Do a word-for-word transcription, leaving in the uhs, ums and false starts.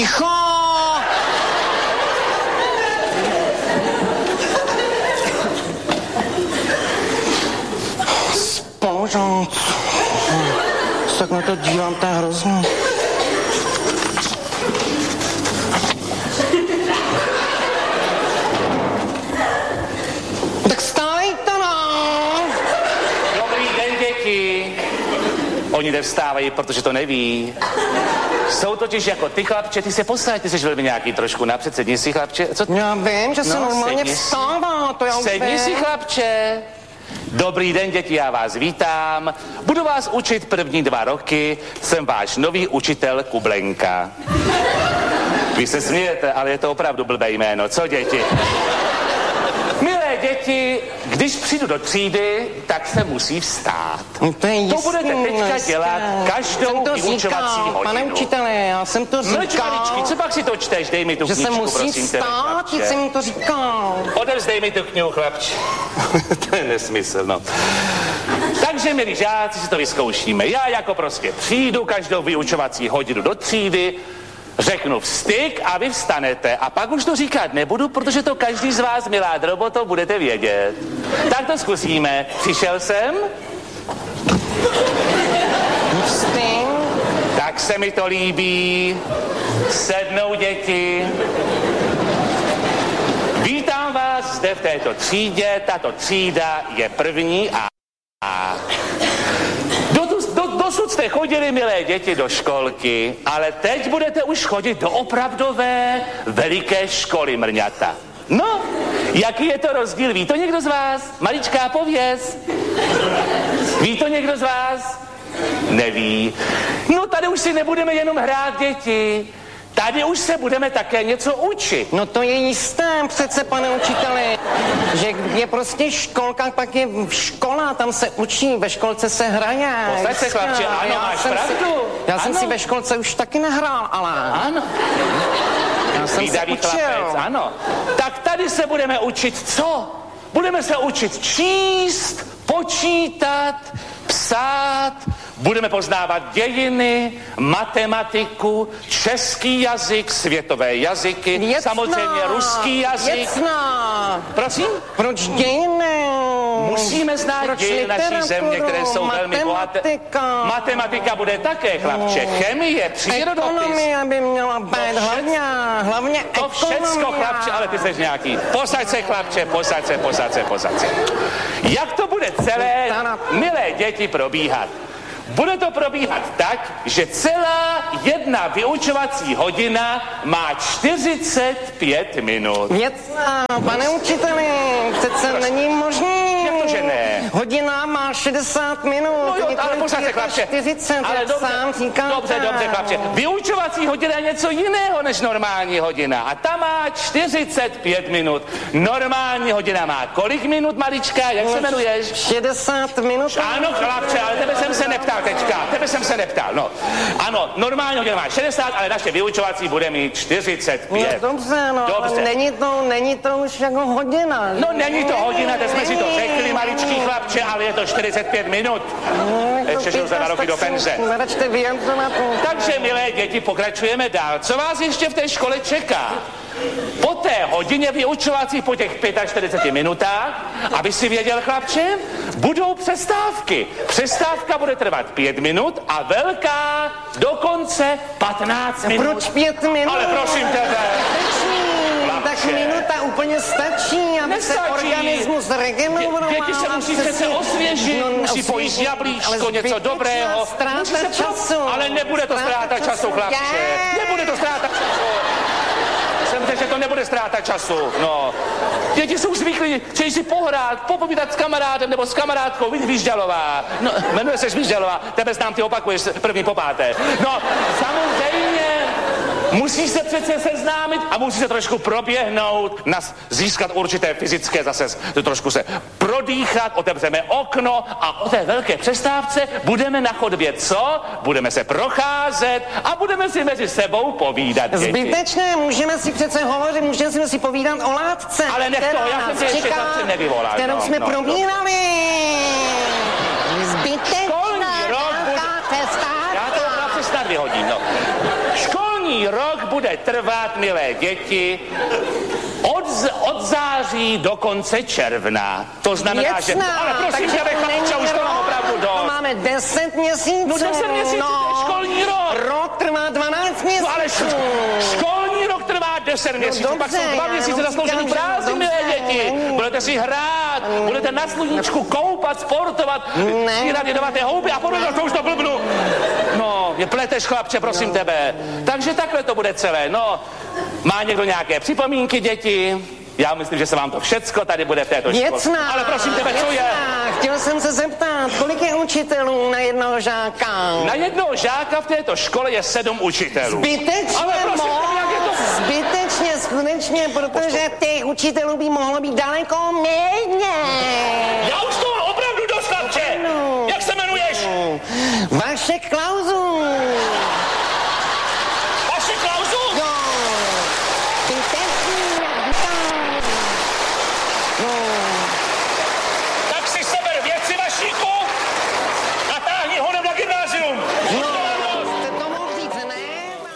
Ticho! Spolužáci. Tak na to dívám, to je hrozný. Tak stávejte, no! Dobrý den, děti. Oni nevstávají, protože to neví. Jsou totiž jako ty, chlapče, ty se posaď, ty jsi velmi nějaký trošku napřed, sedni si, chlapče. Co? Já vím, že se no, normálně vstává, to já už sedni vím. si, chlapče. Dobrý den, děti, já vás vítám. Budu vás učit první dva roky. Jsem váš nový učitel Kublenka. Vy se smějete, ale je to opravdu blbé jméno. Co, děti? Milé děti, když přijdu do třídy, tak se musí vstát. No to, je to budete teďka dělat každou vyučovací hodinu. Pane učitele, já jsem to říkal. Mlč, maličky, co pak si to čteš? Dej mi tu že knížku, se musí prosím tebe, vstát, ty jsem mi to říkal. Odevzdej mi tu knihu, chlapče. To je nesmysl, no. Takže, milí žáci, si to vyzkoušíme. Já jako prostě přijdu každou vyučovací hodinu do třídy, řeknu vstyk a vy vstanete. A pak už to říkat nebudu, protože to každý z vás, milá droboto, budete vědět. Tak to zkusíme. Přišel jsem? Vstyk. Tak se mi to líbí. Sednou, děti. Vítám vás zde v této třídě. Tato třída je první a... a... Do, do, dosud jste chodili, milé děti, do školky, ale teď budete už chodit do opravdové veliké školy, mrňata. No, jaký je to rozdíl? Ví to někdo z vás? Maličká pověz. Ví to někdo z vás? Neví. No, tady už si nebudeme jenom hrát, děti. Tady už se budeme také něco učit. No to je jisté, přece, pane učiteli, že je prostě školka, pak je škola, tam se učí, ve školce se hraje. Postaď se, chlapče, ano, já máš jsem pravdu. Si, já ano. jsem si ve školce už taky nehrál, ale... Ano. Já jsem se učil. Chlapec, ano. Tak tady se budeme učit co? Budeme se učit číst, počítat, psát, budeme poznávat dějiny, matematiku, český jazyk, světové jazyky, Věcná, samozřejmě ruský jazyk. Věcná. Prosím? Proč dějiny? Musíme znát Proč dějiny naší země, které jsou matematika. velmi bohaté. Matematika bude také, chlapče. Chemie, přírodopis. Ekonomie by měla být, hlavně, hlavně To ekonomie. všecko, chlapče, ale ty jsi nějaký. Posaď se, chlapče, posaď se, posaď se, posaď se. Jak to bude celé, milé děti, probíhat? Bude to probíhat tak, že celá jedna vyučovací hodina má čtyřicet pět minut. Věcná, pane učiteli, přece Prosím. není možný. Jak to, že ne? Hodina má šedesát minut. No jo, ale posaď se, je to chlapče. čtyřicet, Ale jak dobře, sám říkáte. dobře, dobře, chlapče. Vyučovací hodina je něco jiného než normální hodina. A ta má čtyřicet pět minut. Normální hodina má kolik minut, malička? Jak se jmenuješ? šedesát minut. Ano, chlapče, ale tebe jsem se neptal teďka. Tebe jsem se neptal, no. Ano, normální hodina má šedesát, ale naše vyučovací bude mít čtyřicet pět. No dobře, no, dobře. ale není to, není to už jako hodina. No není to hodina, teď jsme si to Není. řekli, maličký chlapče, ale je to čtyřicet pět minut. No, Ještě jsou za dva roky do penze. Neračte vyjadřovat. Takže, milé děti, pokračujeme dál. Co vás ještě v té škole čeká? Po té hodině vyučovací, po těch čtyřiceti pěti minutách, aby si věděl, chlapče, budou přestávky. Přestávka bude trvat pět minut a velká dokonce patnáct minut. Proč pět minut? Ale prosím tebe. Tak minuta úplně stačí, aby se organismus regeneroval. Dě, děti se musí přece osvěžit, no, musí pojít jablíčko, něco dobrého. Musí se času. Pro... Ale nebude to ztráta času, chlapče. Nebude to ztráta času. Jsem řekl, že to nebude ztráta času, no. Děti jsou zvyklí, chtějí si pohrát, popovídat s kamarádem nebo s kamarádkou, vidíš, Vížďalová. No, jmenuje se Vížďalová, tebe znám, ty opakuješ první po páté. No, samozřejmě, musí se přece seznámit a musí se trošku proběhnout, nas, získat určité fyzické zase, trošku se prodýchat, otevřeme okno a o té velké přestávce budeme na chodbě co? Budeme se procházet a budeme si mezi sebou povídat, děti. Zbytečné, můžeme si přece hovořit, můžeme si povídat o látce. Ale nech toho, já jsem tě ještě chlapče nevyvolal. Kterou no, jsme no, probírali. No. Zbytečná. Školní rok bude... Já to chlapce snad vyhodím, no. Školní rok bude bude trvat, milé děti, od, z, od září do konce června. To znamená, Věcná, že... Ale prosím tě, chlapče, už to mám opravdu dost. To máme deset měsíců. No deset měsíců, no, to je školní rok. Rok trvá dvanáct měsíců. No ale š- školní rok trvá deset měsíců, dobře, pak jsou dva já měsíce jenom zasloužený říkám, že práci, milé dobře, děti. ne. Budete si hrát, budete na sluníčku koupat, sportovat, snídat jedovaté houby a podobně, to už to blbnu. No, je pleteš, chlapče, prosím tebe. Takže takhle to bude celé. No, má někdo nějaké připomínky, děti? Já myslím, že se vám to všecko tady bude v této škole. Věcná, Ale prosím tebe, co je? Chtěl jsem se zeptat, kolik je učitelů na jednoho žáka? Na jednoho žáka v této škole je sedm učitelů. Zbytečně Ale prosím tebe, jak je to? Zbytečně, skutečně, protože těch učitelů by mohlo být daleko méně. Já už to mám opravdu dost, chlapče. Jak se jmenuješ? Vašek Klaus.